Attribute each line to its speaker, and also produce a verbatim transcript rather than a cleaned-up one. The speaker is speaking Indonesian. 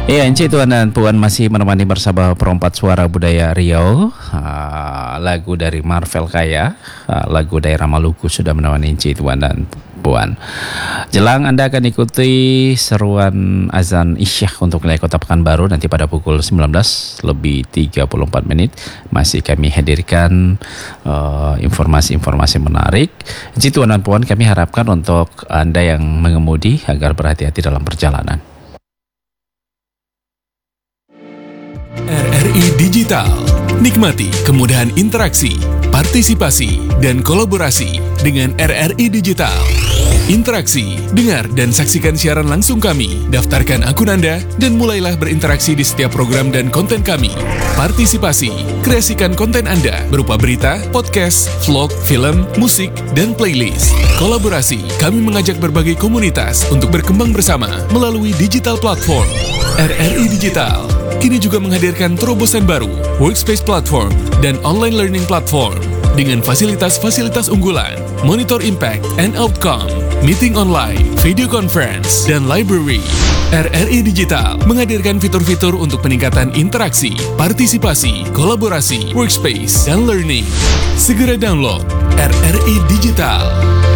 Speaker 1: Iya, Enci Tuan dan Puan masih menemani bersama Perompak Suara Budaya Riau. uh, Lagu dari Marvel Kaya, uh, lagu daerah Maluku sudah menemani Enci Tuan dan Puan. Jelang Anda akan ikuti seruan azan Isyak untuk wilayah Kota Pekanbaru nanti pada pukul sembilan belas lebih tiga puluh empat menit. Masih kami hadirkan uh, informasi-informasi menarik. Enci Tuan dan Puan, kami harapkan untuk Anda yang mengemudi agar berhati-hati dalam perjalanan.
Speaker 2: R R I Digital. Nikmati kemudahan interaksi, partisipasi, dan kolaborasi dengan R R I Digital. Interaksi, dengar dan saksikan siaran langsung kami, daftarkan akun Anda, dan mulailah berinteraksi di setiap program dan konten kami. Partisipasi, kreasikan konten Anda berupa berita, podcast, vlog, film, musik, dan playlist. Kolaborasi, kami mengajak berbagai komunitas untuk berkembang bersama melalui digital platform. R R I Digital kini juga menghadirkan terobosan baru, workspace platform, dan online learning platform dengan fasilitas-fasilitas unggulan, monitor impact and outcome, meeting online, video conference, dan library. R R I Digital menghadirkan fitur-fitur untuk peningkatan interaksi, partisipasi, kolaborasi, workspace, dan learning. Segera download R R I Digital.